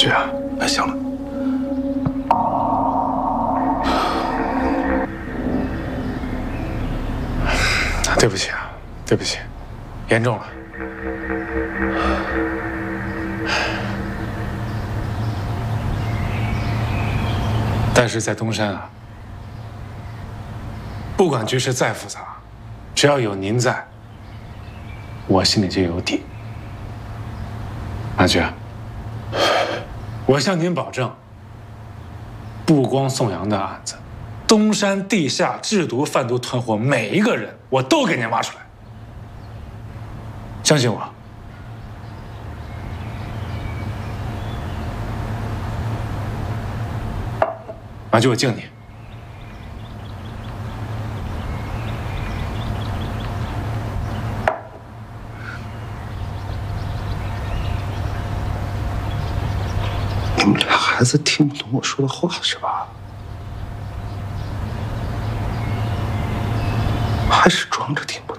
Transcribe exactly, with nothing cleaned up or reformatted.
是啊， 哎，行了。 对不起啊，对不起，严重了。但是在东山啊，不管局势再复杂，只要有您在，我心里就有底。阿菊，我向您保证，不光宋阳的案子，东山地下制毒贩毒团伙每一个人，我都给您挖出来。相信我。阿菊，我敬你。 你们俩孩子听不懂我说的话是吧？还是装着听不懂？